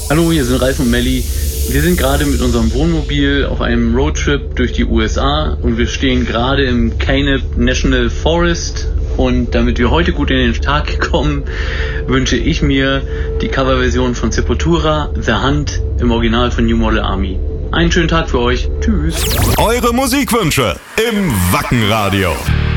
Hallo, hier sind Ralf und Melli. Wir sind gerade mit unserem Wohnmobil auf einem Roadtrip durch die USA und wir stehen gerade im Canop National Forest. Und damit wir heute gut in den Tag kommen, wünsche ich mir die Coverversion von Sepultura, The Hunt, im Original von New Model Army. Einen schönen Tag für euch. Tschüss. Eure Musikwünsche im Wackenradio.